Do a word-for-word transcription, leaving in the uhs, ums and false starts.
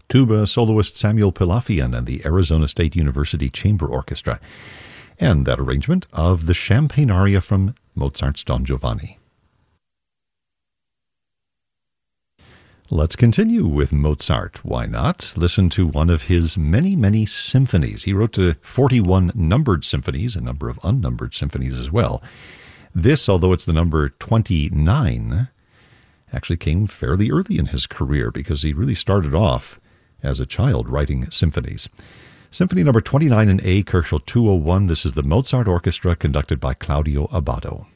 tuba soloist Samuel Pilafian and the Arizona State University Chamber Orchestra, and that arrangement of the Champagne aria from Mozart's Don Giovanni. Let's continue with Mozart. Why not? Listen to one of his many, many symphonies. He wrote uh, forty-one numbered symphonies, a number of unnumbered symphonies as well. This, although it's the number twenty-nine, actually came fairly early in his career because he really started off as a child writing symphonies. Symphony number twenty-nine in A, Kochel two oh one. This is the Mozart Orchestra conducted by Claudio Abbado.